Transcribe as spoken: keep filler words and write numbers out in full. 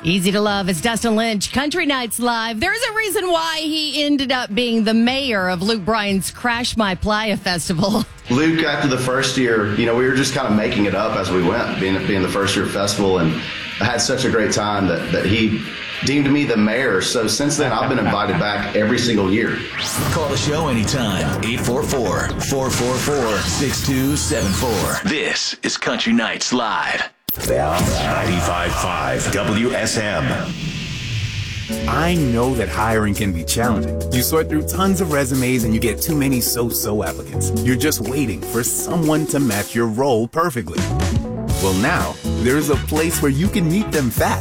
Easy to love is Dustin Lynch, Country Nights Live. There's a reason why he ended up being the mayor of Luke Bryan's Crash My Playa Festival. Luke, after the first year, you know, we were just kind of making it up as we went, being being the first year festival, and I had such a great time that, that he deemed me the mayor. So since then, I've been invited back every single year. Call the show anytime, eight four four, four four four, six two seven four. This is Country Nights Live. ninety-five point five W S M. I know that hiring can be challenging. You sort through tons of resumes and you get too many so-so applicants. You're just waiting for someone to match your role perfectly. Well, now, there's a place where you can meet them fast